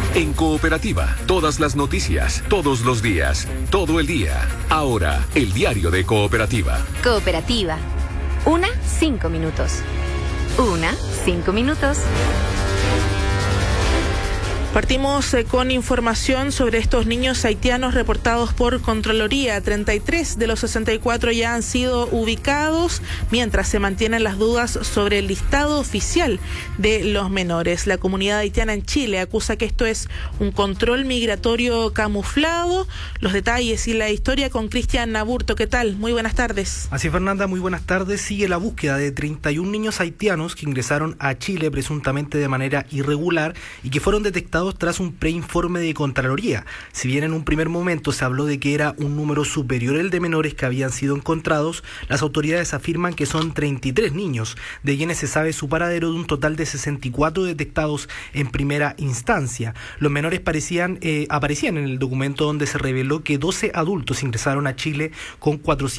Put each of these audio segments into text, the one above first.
En Cooperativa, todas las noticias, todos los días, todo el día. Ahora, el diario de Cooperativa. Cooperativa. 5 minutos. 5 minutos. Partimos con información sobre estos niños haitianos reportados por Contraloría. 33 de los 64 ya han sido ubicados, mientras se mantienen las dudas sobre el listado oficial de los menores. La comunidad haitiana en Chile acusa que esto es un control migratorio camuflado. Los detalles y la historia con Cristian Naburto. ¿Qué tal? Muy buenas tardes. Así, Fernanda, muy buenas tardes. Sigue la búsqueda de 31 niños haitianos que ingresaron a Chile presuntamente de manera irregular y que fueron detectados tras un preinforme de Contraloría. Si bien en un primer momento se habló de que era un número superior el de menores que habían sido encontrados, las autoridades afirman que son 33 niños, de quienes se sabe su paradero de un total de 64 detectados en primera instancia. Los menores aparecían en el documento donde se reveló que 12 adultos ingresaron a Chile con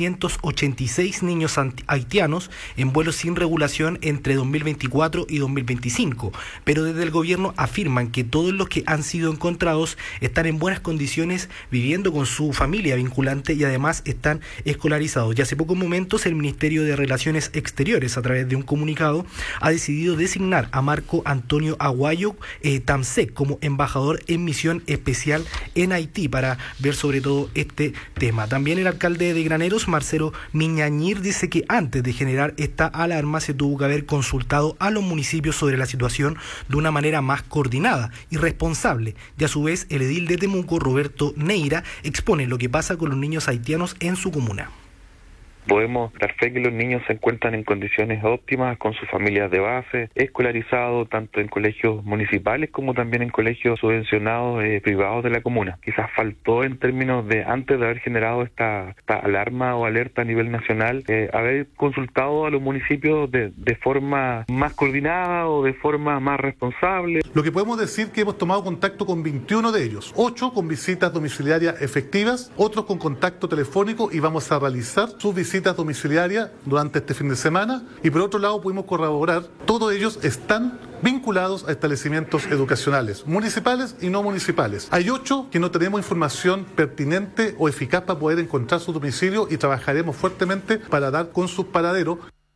486 niños haitianos en vuelos sin regulación entre 2024 y 2025, pero desde el gobierno afirman que todos los que han sido encontrados están en buenas condiciones, viviendo con su familia vinculante y además están escolarizados. Y hace pocos momentos el Ministerio de Relaciones Exteriores, a través de un comunicado, ha decidido designar a Marco Antonio Aguayo Tamsec como embajador en misión especial en Haití para ver sobre todo este tema. También el alcalde de Graneros, Marcelo Miñañir, dice que antes de generar esta alarma se tuvo que haber consultado a los municipios sobre la situación de una manera más coordinada y responsable. Y a su vez, el edil de Temuco, Roberto Neira, expone lo que pasa con los niños haitianos en su comuna. Podemos dar fe que los niños se encuentran en condiciones óptimas con sus familias de base, escolarizados tanto en colegios municipales como también en colegios subvencionados privados de la comuna. Quizás faltó en términos de, antes de haber generado esta alarma o alerta a nivel nacional, haber consultado a los municipios de forma más coordinada o de forma más responsable. Lo que podemos decir que hemos tomado contacto con 21 de ellos, 8 con visitas domiciliarias efectivas, otros con contacto telefónico, y vamos a realizar sus visitas domiciliarias durante este fin de semana. Y por otro lado pudimos corroborar, todos ellos están vinculados a establecimientos educacionales, municipales y no municipales. Hay 8 que no tenemos información pertinente o eficaz para poder encontrar su domicilio y trabajaremos fuertemente para dar con sus paraderos.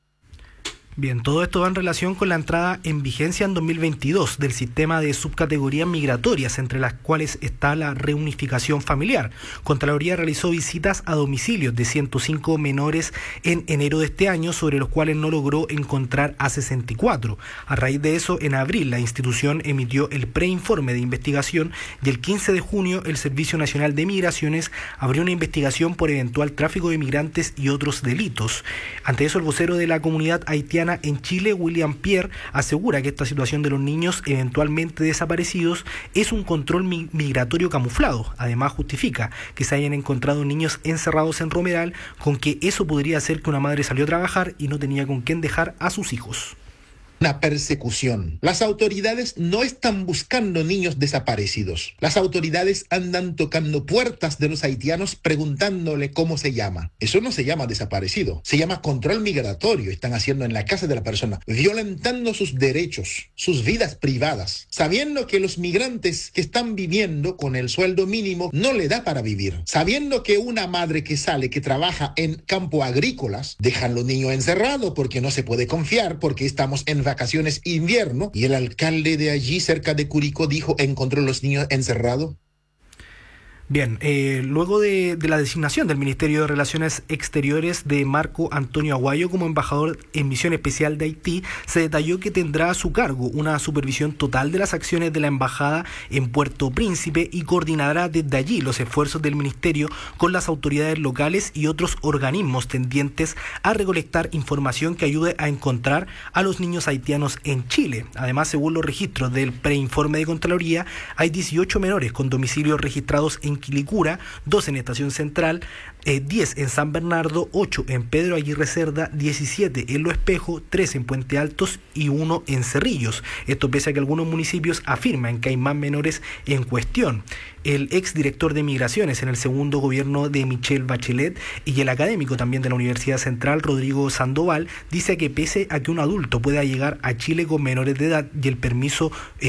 Bien, todo esto va en relación con la entrada en vigencia en 2022 del sistema de subcategorías migratorias, entre las cuales está la reunificación familiar. Contraloría realizó visitas a domicilios de 105 menores en enero de este año, sobre los cuales no logró encontrar a 64. A raíz de eso, en abril, la institución emitió el preinforme de investigación y el 15 de junio el Servicio Nacional de Migraciones abrió una investigación por eventual tráfico de migrantes y otros delitos. Ante eso, el vocero de la comunidad haitiana en Chile, William Pierre, asegura que esta situación de los niños eventualmente desaparecidos es un control migratorio camuflado. Además, justifica que se hayan encontrado niños encerrados en Romeral con que eso podría hacer que una madre salió a trabajar y no tenía con quién dejar a sus hijos. Una persecución. Las autoridades no están buscando niños desaparecidos. Las autoridades andan tocando puertas de los haitianos preguntándole cómo se llama. Eso no se llama desaparecido, se llama control migratorio. Están haciendo en la casa de la persona, violentando sus derechos, sus vidas privadas, sabiendo que los migrantes que están viviendo con el sueldo mínimo no le da para vivir, sabiendo que una madre que sale, que trabaja en campo agrícolas, dejan los niños encerrados porque no se puede confiar, porque estamos en vacaciones invierno, y el alcalde de allí cerca de Curicó dijo encontró los niños encerrados. Bien, luego de la designación del Ministerio de Relaciones Exteriores de Marco Antonio Aguayo como embajador en misión especial de Haití, se detalló que tendrá a su cargo una supervisión total de las acciones de la embajada en Puerto Príncipe y coordinará desde allí los esfuerzos del ministerio con las autoridades locales y otros organismos tendientes a recolectar información que ayude a encontrar a los niños haitianos en Chile. Además, según los registros del preinforme de Contraloría, hay 18 menores con domicilios registrados en Quilicura, 2 en Estación Central, 10 en San Bernardo, 8 en Pedro Aguirre Cerda, 17 en Lo Espejo, 3 en Puente Altos y 1 en Cerrillos. Esto pese a que algunos municipios afirman que hay más menores en cuestión. El exdirector de Migraciones en el segundo gobierno de Michelle Bachelet y el académico también de la Universidad Central, Rodrigo Sandoval, dice que pese a que un adulto pueda llegar a Chile con menores de edad y el permiso